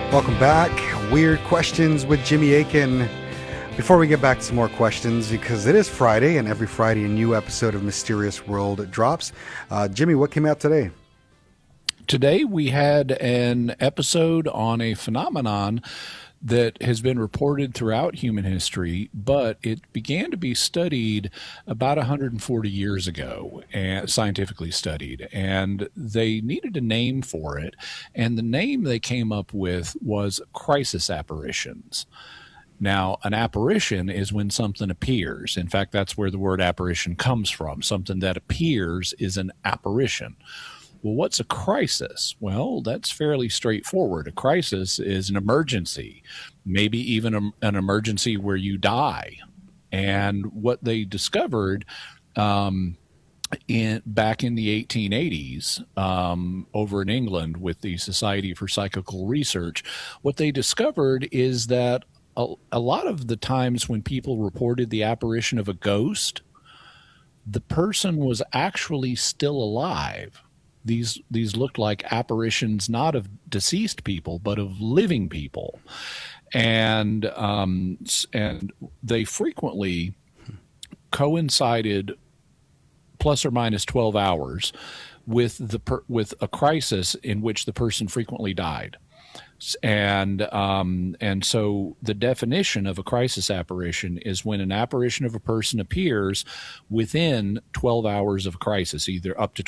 Welcome back. Weird Questions with Jimmy Akin. Before we get back to some more questions, because it is Friday, and every Friday a new episode of Mysterious World drops. Jimmy, what came out today? Today we had an episode on a phenomenon that has been reported throughout human history, but it began to be studied about 140 years ago, and scientifically studied, and they needed a name for it, and the name they came up with was crisis apparitions. Now, an apparition is when something appears. In fact, that's where the word apparition comes from. Something that appears is an apparition. Well, what's a crisis? Well, that's fairly straightforward. A crisis is an emergency, maybe even an emergency where you die. And what they discovered back in the 1880s over in England with the Society for Psychical Research, what they discovered is that a lot of the times when people reported the apparition of a ghost, the person was actually still alive. These looked like apparitions not of deceased people, but of living people, and they frequently coincided plus or minus 12 hours with a crisis in which the person frequently died. And so the definition of a crisis apparition is when an apparition of a person appears within 12 hours of a crisis, either up to